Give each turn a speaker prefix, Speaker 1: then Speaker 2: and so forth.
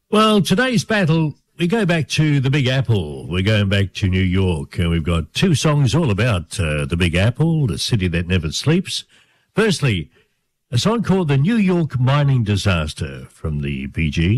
Speaker 1: Well, today's battle, we go back to the Big Apple. We're going back to New York, and we've got two songs all about the Big Apple, the city that never sleeps. Firstly, a song called The New York Mining Disaster from the Bee Gees.